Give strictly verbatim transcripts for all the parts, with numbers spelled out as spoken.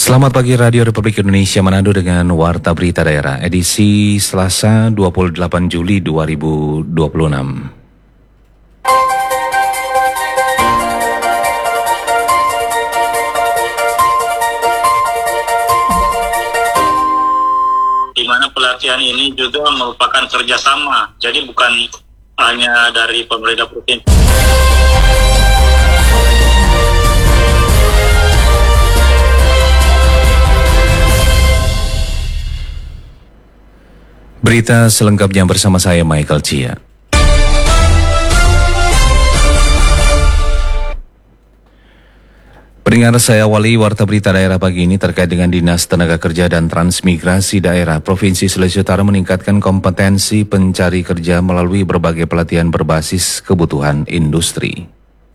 Selamat pagi Radio Republik Indonesia Manado dengan Warta Berita Daerah edisi Selasa dua puluh delapan Juli dua ribu dua puluh enam. Di mana pelatihan ini juga merupakan kerjasama, jadi bukan hanya dari pemerintah provinsi. Berita selengkapnya bersama saya Michael Chia. Pendengar, saya awali Warta Berita Daerah pagi ini terkait dengan Dinas Tenaga Kerja dan Transmigrasi Daerah Provinsi Sulawesi Utara meningkatkan kompetensi pencari kerja melalui berbagai pelatihan berbasis kebutuhan industri.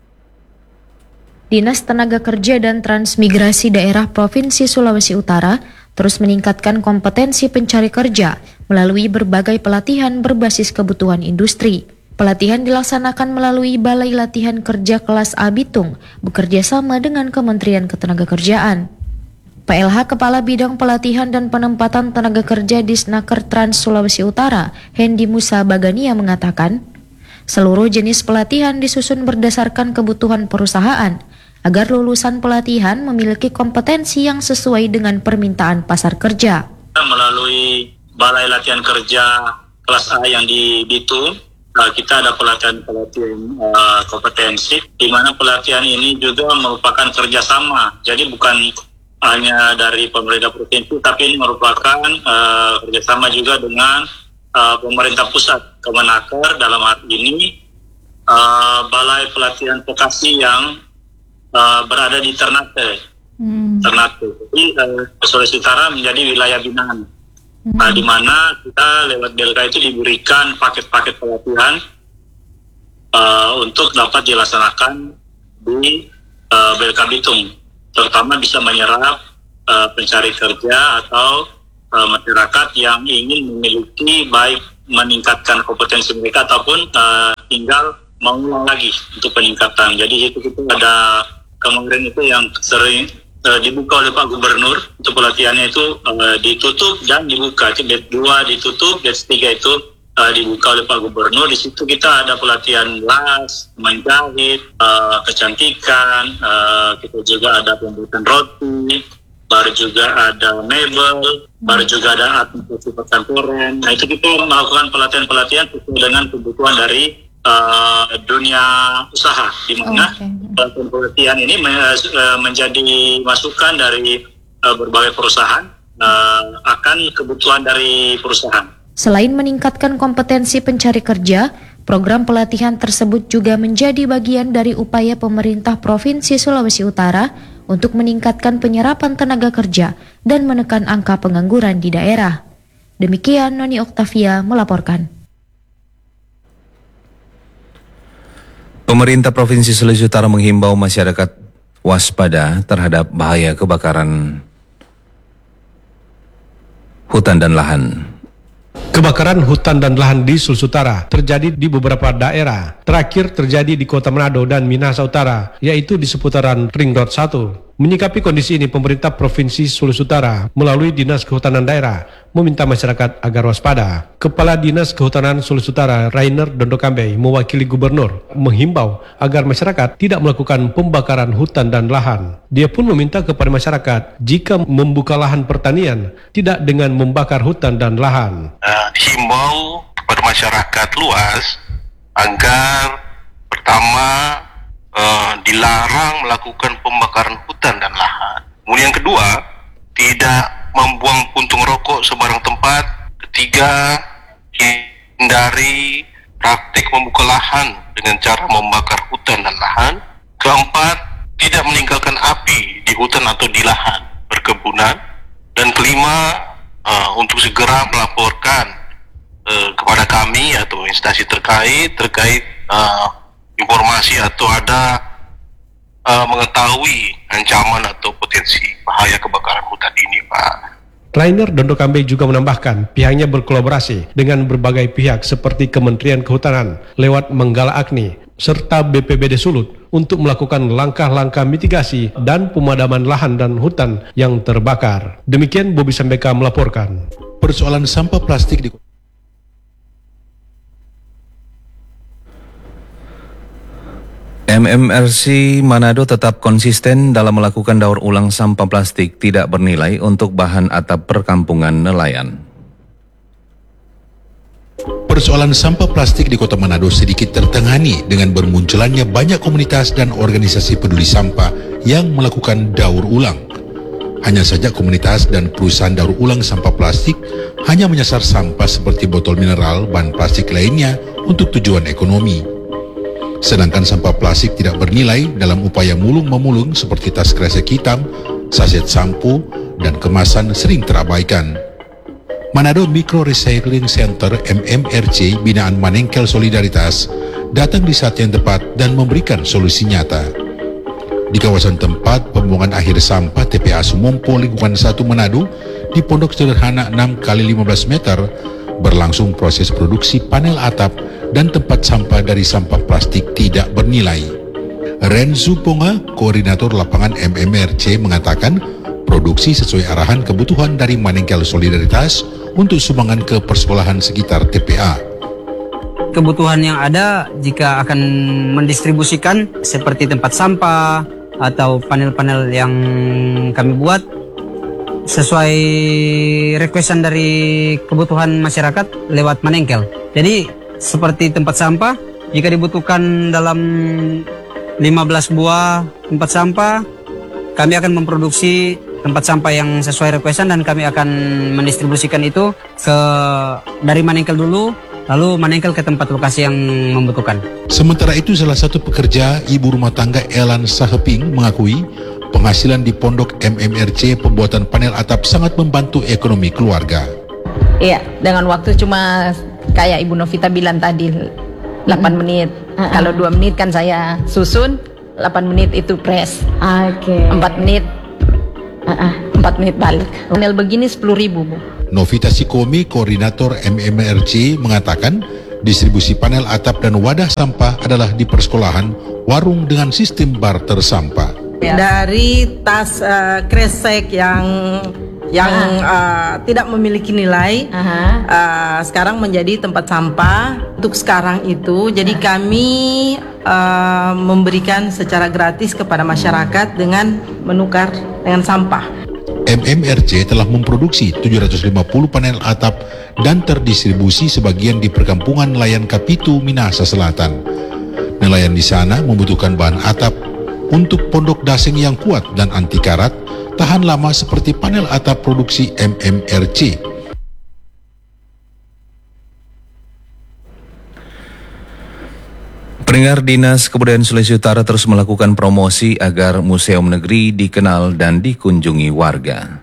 Dinas Tenaga Kerja dan Transmigrasi Daerah Provinsi Sulawesi Utara terus meningkatkan kompetensi pencari kerja melalui berbagai pelatihan berbasis kebutuhan industri. Pelatihan dilaksanakan melalui Balai Latihan Kerja Kelas A Bitung bekerja sama dengan Kementerian Ketenagakerjaan. P L H Kepala Bidang Pelatihan dan Penempatan Tenaga Kerja Disnaker Trans Sulawesi Utara, Hendy Musa Bagania mengatakan, seluruh jenis pelatihan disusun berdasarkan kebutuhan perusahaan agar lulusan pelatihan memiliki kompetensi yang sesuai dengan permintaan pasar kerja. Melalui Balai Latihan Kerja Kelas A yang di Bitung, kita ada pelatihan-pelatihan uh, kompetensi, di mana pelatihan ini juga merupakan kerjasama, jadi bukan hanya dari pemerintah provinsi, tapi ini merupakan uh, kerjasama juga dengan uh, pemerintah pusat, Kemenaker dalam hal ini, uh, Balai Pelatihan Vokasi yang Uh, berada di Ternate, hmm. Ternate. Jadi uh, Sulawesi Utara menjadi wilayah binaan, hmm. nah, di mana kita lewat B L K itu diberikan paket-paket pelatihan uh, untuk dapat dilaksanakan di uh, B L K Bitung, terutama bisa menyerap uh, pencari kerja atau uh, masyarakat yang ingin memiliki baik meningkatkan kompetensi mereka ataupun uh, tinggal mengulang lagi untuk peningkatan. Jadi itu kita ada kemarin itu yang sering uh, dibuka oleh Pak Gubernur, untuk pelatihannya itu uh, ditutup dan dibuka. Batch dua ditutup, batch tiga itu uh, dibuka oleh Pak Gubernur. Di situ kita ada pelatihan las, menjahit, uh, kecantikan, uh, kita juga ada pembuatan roti, baru juga ada mebel, baru juga ada administrasi perkantoran. Nah itu kita melakukan pelatihan-pelatihan sesuai dengan kebutuhan dari Uh, dunia usaha, di mana okay. pelatihan ini me- menjadi masukan dari uh, berbagai perusahaan uh, akan kebutuhan dari perusahaan. Selain meningkatkan kompetensi pencari kerja, program pelatihan tersebut juga menjadi bagian dari upaya pemerintah Provinsi Sulawesi Utara untuk meningkatkan penyerapan tenaga kerja dan menekan angka pengangguran di daerah. Demikian Noni Oktavia melaporkan. Pemerintah Provinsi Sulawesi Utara menghimbau masyarakat waspada terhadap bahaya kebakaran hutan dan lahan. Kebakaran hutan dan lahan di Sulawesi Utara terjadi di beberapa daerah. Terakhir terjadi di Kota Manado dan Minahasa Utara, yaitu di seputaran Ring Road satu. Menyikapi kondisi ini, pemerintah Provinsi Sulawesi Utara melalui Dinas Kehutanan Daerah meminta masyarakat agar waspada. Kepala Dinas Kehutanan Sulawesi Utara, Rainer Dondokambe, mewakili Gubernur, menghimbau agar masyarakat tidak melakukan pembakaran hutan dan lahan. Dia pun meminta kepada masyarakat, jika membuka lahan pertanian, tidak dengan membakar hutan dan lahan. Uh, himbau kepada masyarakat luas agar pertama uh, dilarang melakukan pembakaran hutan dan lahan. Kemudian kedua, tidak membuang puntung rokok sembarang tempat. Ketiga, hindari praktik membuka lahan dengan cara membakar hutan dan lahan. Keempat, tidak meninggalkan api di hutan atau di lahan perkebunan. Dan kelima, uh, untuk segera melaporkan uh, kepada kami atau instansi terkait terkait uh, informasi atau ada uh, mengetahui ancaman atau potensi bahaya kebakaran hutan ini, Pak. Rainer Dondokambe juga menambahkan pihaknya berkolaborasi dengan berbagai pihak seperti Kementerian Kehutanan lewat Menggala Agni serta B P B D Sulut untuk melakukan langkah-langkah mitigasi dan pemadaman lahan dan hutan yang terbakar. Demikian Bobi Sambeka melaporkan. Persoalan sampah plastik di M M R C Manado tetap konsisten dalam melakukan daur ulang sampah plastik tidak bernilai untuk bahan atap perkampungan nelayan. Persoalan sampah plastik di Kota Manado sedikit tertangani dengan bermunculannya banyak komunitas dan organisasi peduli sampah yang melakukan daur ulang. Hanya saja komunitas dan perusahaan daur ulang sampah plastik hanya menyasar sampah seperti botol mineral, bahan plastik lainnya untuk tujuan ekonomi. Sedangkan sampah plastik tidak bernilai dalam upaya mulung-memulung seperti tas kresek hitam, saset sampo, dan kemasan sering terabaikan. Manado Micro Recycling Center M M R C binaan Manengkel Solidaritas datang di saat yang tepat dan memberikan solusi nyata. Di kawasan tempat pembuangan akhir sampah T P A Sumompo Lingkungan satu Manado di pondok sederhana enam kali lima belas meter berlangsung proses produksi panel atap dan tempat sampah dari sampah plastik tidak bernilai. Renzu Ponga, koordinator lapangan M M R C mengatakan produksi sesuai arahan kebutuhan dari Manengkel Solidaritas untuk sumbangan ke persekolahan sekitar T P A. Kebutuhan yang ada jika akan mendistribusikan seperti tempat sampah atau panel-panel yang kami buat sesuai requestan dari kebutuhan masyarakat lewat Manengkel. Jadi seperti tempat sampah, jika dibutuhkan dalam lima belas buah tempat sampah, kami akan memproduksi tempat sampah yang sesuai requestan dan kami akan mendistribusikan itu ke dari Manengkel dulu, lalu Manengkel ke tempat lokasi yang membutuhkan. Sementara itu salah satu pekerja ibu rumah tangga Elan Saheping mengakui penghasilan di pondok M M R C pembuatan panel atap sangat membantu ekonomi keluarga. Iya, dengan waktu cuma kayak Ibu Novita bilang tadi delapan menit. Uh-uh. Kalau dua menit kan saya susun, delapan menit itu press. Oke. Okay. empat menit. Uh-uh. empat menit balik. Panel begini sepuluh ribu, Bu. Novita Sikomi, koordinator M M R C mengatakan distribusi panel atap dan wadah sampah adalah di persekolahan warung dengan sistem barter sampah. Dari tas uh, kresek yang yang uh, tidak memiliki nilai uh, sekarang menjadi tempat sampah untuk sekarang itu. Jadi kami uh, memberikan secara gratis kepada masyarakat dengan menukar dengan sampah. M M R C telah memproduksi tujuh ratus lima puluh panel atap dan terdistribusi sebagian di perkampungan nelayan Kapitu, Minahasa Selatan. Nelayan di sana membutuhkan bahan atap untuk pondok dasing yang kuat dan anti karat, tahan lama seperti panel atap produksi M M R C. Pendengar, Dinas Kebudayaan Sulawesi Utara terus melakukan promosi agar museum negeri dikenal dan dikunjungi warga.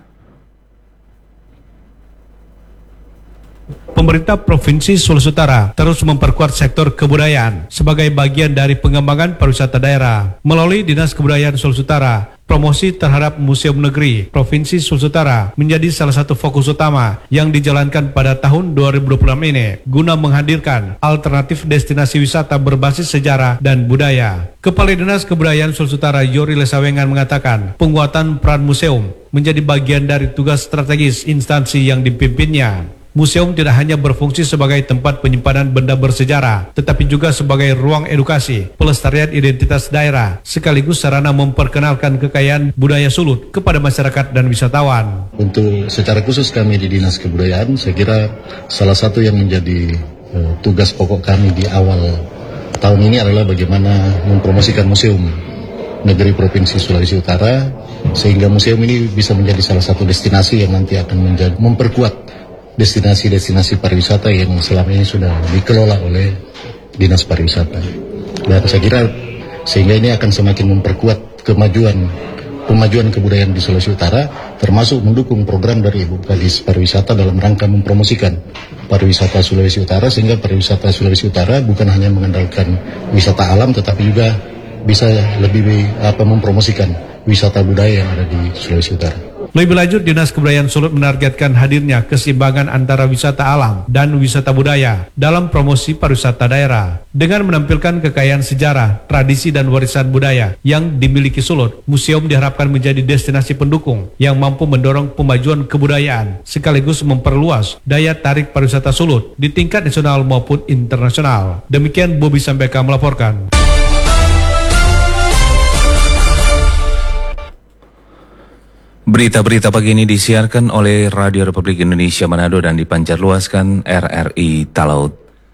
Pemerintah Provinsi Sulawesi Utara terus memperkuat sektor kebudayaan sebagai bagian dari pengembangan pariwisata daerah. Melalui Dinas Kebudayaan Sulawesi Utara, promosi terhadap Museum Negeri Provinsi Sulawesi Utara menjadi salah satu fokus utama yang dijalankan pada tahun dua ribu dua puluh enam ini guna menghadirkan alternatif destinasi wisata berbasis sejarah dan budaya. Kepala Dinas Kebudayaan Sulawesi Utara Yori Lesawengan mengatakan penguatan peran museum menjadi bagian dari tugas strategis instansi yang dipimpinnya. Museum tidak hanya berfungsi sebagai tempat penyimpanan benda bersejarah, tetapi juga sebagai ruang edukasi, pelestarian identitas daerah, sekaligus sarana memperkenalkan kekayaan budaya Sulut kepada masyarakat dan wisatawan. Untuk secara khusus kami di Dinas Kebudayaan, saya kira salah satu yang menjadi uh, tugas pokok kami di awal tahun ini adalah bagaimana mempromosikan Museum Negeri Provinsi Sulawesi Utara, sehingga museum ini bisa menjadi salah satu destinasi yang nanti akan menjadi, memperkuat destinasi-destinasi pariwisata yang selama ini sudah dikelola oleh Dinas Pariwisata. Dan saya kira sehingga ini akan semakin memperkuat kemajuan pemajuan kebudayaan di Sulawesi Utara, termasuk mendukung program dari Ibu Kadis Pariwisata dalam rangka mempromosikan pariwisata Sulawesi Utara, sehingga pariwisata Sulawesi Utara bukan hanya mengandalkan wisata alam, tetapi juga bisa lebih apa mempromosikan wisata budaya yang ada di Sulawesi Utara. Lebih lanjut, Dinas Kebudayaan Sulut menargetkan hadirnya keseimbangan antara wisata alam dan wisata budaya dalam promosi pariwisata daerah. Dengan menampilkan kekayaan sejarah, tradisi dan warisan budaya yang dimiliki Sulut, museum diharapkan menjadi destinasi pendukung yang mampu mendorong pemajuan kebudayaan sekaligus memperluas daya tarik pariwisata Sulut di tingkat nasional maupun internasional. Demikian Bobi Sambeka melaporkan. Berita-berita pagi ini disiarkan oleh Radio Republik Indonesia Manado dan dipancarluaskan R R I Talaut.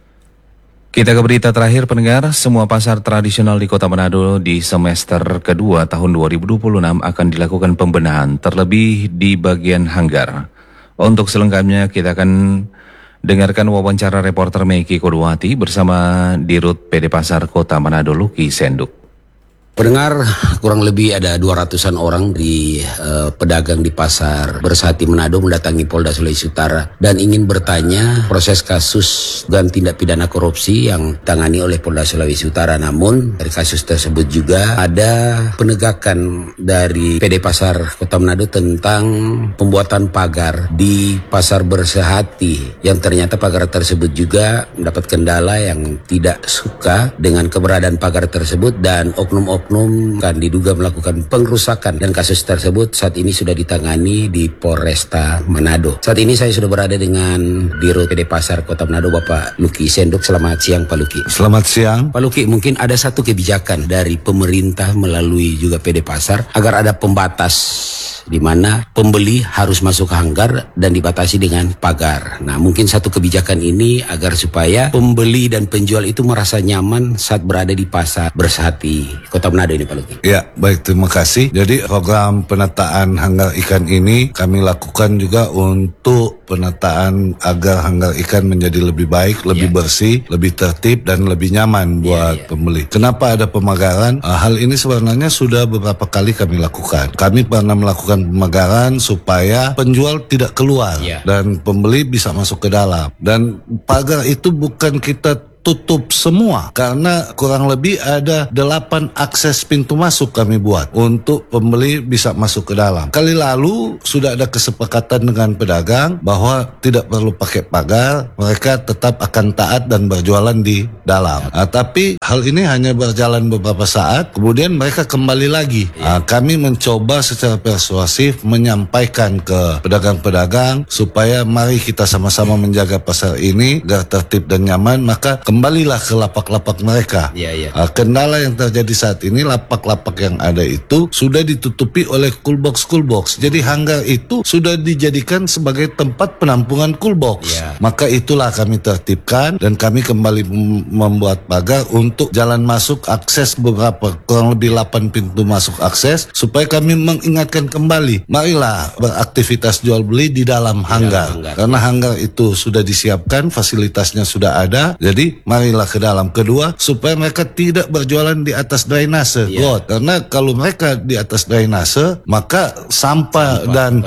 Kita ke berita terakhir pendengar, semua pasar tradisional di Kota Manado di semester kedua tahun dua ribu dua puluh enam akan dilakukan pembenahan, terlebih di bagian hanggar. Untuk selengkapnya kita akan dengarkan wawancara reporter Meiki Kodwati bersama Dirut P D Pasar Kota Manado Luki Senduk. Pendengar, kurang lebih ada dua ratusan orang di uh, pedagang di pasar Bersati Manado mendatangi Polda Sulawesi Utara dan ingin bertanya proses kasus dan tindak pidana korupsi yang ditangani oleh Polda Sulawesi Utara. Namun dari kasus tersebut juga ada penegakan dari P D Pasar Kota Manado tentang pembuatan pagar di pasar Bersati yang ternyata pagar tersebut juga mendapat kendala yang tidak suka dengan keberadaan pagar tersebut dan oknum-oknum Oknum kan diduga melakukan pengrusakan dan kasus tersebut saat ini sudah ditangani di Polresta Manado. Saat ini saya sudah berada dengan Dirut P D Pasar Kota Manado Bapak Luki Senduk. Selamat siang Pak Luki. Selamat siang Pak Luki. Mungkin ada satu kebijakan dari pemerintah melalui juga P D Pasar agar ada pembatas di mana pembeli harus masuk ke hanggar dan dibatasi dengan pagar. Nah, mungkin satu kebijakan ini agar supaya pembeli dan penjual itu merasa nyaman saat berada di pasar Bersati Kota Manado ini Pak Luki. Ya, baik, terima kasih. Jadi program penataan hanggar ikan ini kami lakukan juga untuk penataan agar hanggar ikan menjadi lebih baik, lebih yeah. bersih, lebih tertib dan lebih nyaman buat yeah, yeah. pembeli. Kenapa ada pemagaran? Hal ini sebenarnya sudah beberapa kali kami lakukan. Kami pernah melakukan pemagaran supaya penjual tidak keluar yeah. dan pembeli bisa masuk ke dalam. Dan pagar itu bukan kita tutup semua karena kurang lebih ada delapan akses pintu masuk kami buat untuk pembeli bisa masuk ke dalam. Kali lalu sudah ada kesepakatan dengan pedagang bahwa tidak perlu pakai pagar, mereka tetap akan taat dan berjualan di dalam. Nah, tapi hal ini hanya berjalan beberapa saat, kemudian mereka kembali lagi. Nah, kami mencoba secara persuasif menyampaikan ke pedagang-pedagang supaya mari kita sama-sama menjaga pasar ini agar tertib dan nyaman, maka kembalilah ke lapak-lapak mereka. Ya, ya. Uh, kendala yang terjadi saat ini, lapak-lapak yang ada itu sudah ditutupi oleh coolbox-coolbox. Jadi hanggar itu sudah dijadikan sebagai tempat penampungan coolbox. Ya. Maka itulah kami tertibkan dan kami kembali membuat pagar untuk jalan masuk akses beberapa, kurang lebih delapan pintu masuk akses, supaya kami mengingatkan kembali, marilah beraktivitas jual beli di dalam hanggar. Ya, hanggar. Karena hanggar itu sudah disiapkan, fasilitasnya sudah ada, jadi marilah ke dalam. Kedua, supaya mereka tidak berjualan di atas drainase, yeah. God. Karena kalau mereka di atas drainase, maka sampah, sampah dan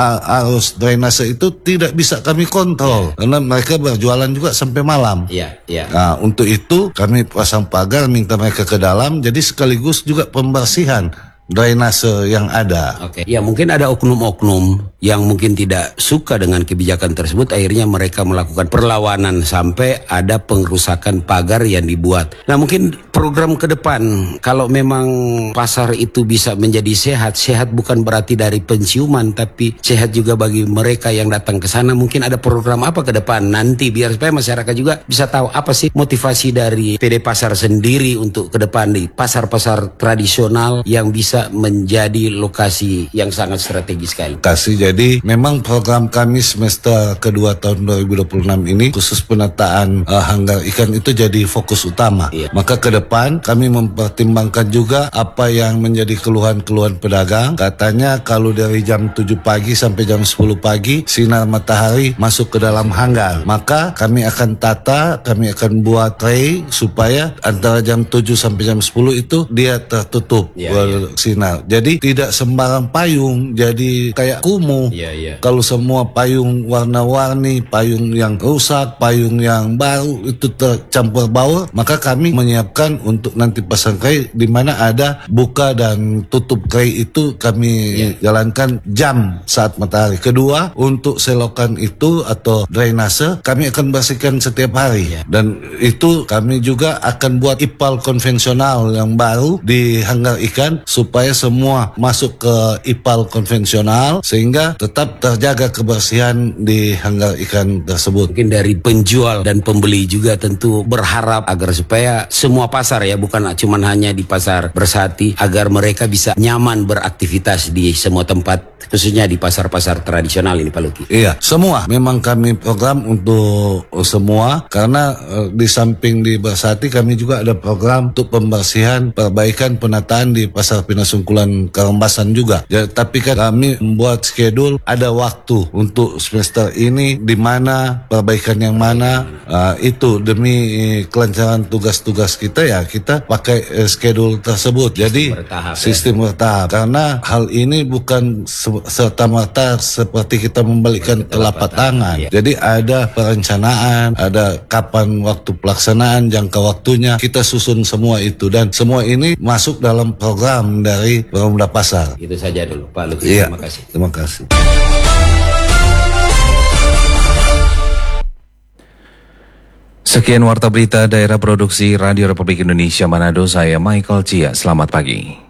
arus drainase itu tidak bisa kami kontrol, yeah. karena mereka berjualan juga sampai malam. Yeah, yeah. Nah, untuk itu kami pasang pagar, minta mereka ke dalam, jadi sekaligus juga pembersihan drainase yang ada. Oke. Ya, mungkin ada oknum-oknum yang mungkin tidak suka dengan kebijakan tersebut, akhirnya mereka melakukan perlawanan sampai ada pengrusakan pagar yang dibuat. Nah, mungkin program ke depan kalau memang pasar itu bisa menjadi sehat, sehat bukan berarti dari penciuman, tapi sehat juga bagi mereka yang datang ke sana. Mungkin ada program apa ke depan nanti biar supaya masyarakat juga bisa tahu apa sih motivasi dari P D Pasar sendiri untuk ke depan di pasar-pasar tradisional yang bisa menjadi lokasi yang sangat strategis sekali. Kasih, jadi memang program kami semester kedua tahun dua ribu dua puluh enam ini khusus penataan uh, hanggar ikan itu jadi fokus utama. Iya. Maka ke depan kami mempertimbangkan juga apa yang menjadi keluhan-keluhan pedagang. Katanya kalau dari jam tujuh pagi sampai jam sepuluh pagi sinar matahari masuk ke dalam hanggar. Maka kami akan tata, kami akan buat tray supaya antara jam tujuh sampai jam sepuluh itu dia tertutup. Iya, iya. bersinar. Jadi tidak sembarang payung jadi kayak kumuh. Iya, iya. Kalau semua payung warna-warni, payung yang rusak, payung yang baru itu tercampur baur, maka kami menyiapkan untuk nanti pasang kray di mana ada buka dan tutup kray itu kami yeah. jalankan jam saat matahari. Kedua, untuk selokan itu atau drainase kami akan bersihkan setiap hari yeah. dan itu kami juga akan buat ipal konvensional yang baru di hanggar ikan supaya semua masuk ke ipal konvensional sehingga tetap terjaga kebersihan di hanggar ikan tersebut. Mungkin dari penjual dan pembeli juga tentu berharap agar supaya semua pasar ya, bukan cuma hanya di pasar Bersati, agar mereka bisa nyaman beraktivitas di semua tempat, khususnya di pasar-pasar tradisional ini Pak Luki. Iya, semua memang kami program untuk semua karena uh, di samping di Bersati kami juga ada program untuk pembersihan, perbaikan, penataan di pasar Pinasungkulan Karembasan juga. Jadi, tapi kan kami membuat schedule, ada waktu untuk semester ini di mana perbaikan yang mana, uh, itu demi kelancaran tugas-tugas kita ya kita pakai uh, schedule tersebut. Jadi bertahap, sistem ya. bertahap karena hal ini bukan serta-merta seperti kita membalikkan telapak tangan. Ya. Jadi ada perencanaan, ada kapan waktu pelaksanaan, jangka waktunya, kita susun semua itu dan semua ini masuk dalam program dari Perumda Pasar. Itu saja dulu Pak Luki. Iya, Terima kasih. Terima kasih. Sekian Warta Berita Daerah Produksi Radio Republik Indonesia Manado, saya Michael Cia. Selamat pagi.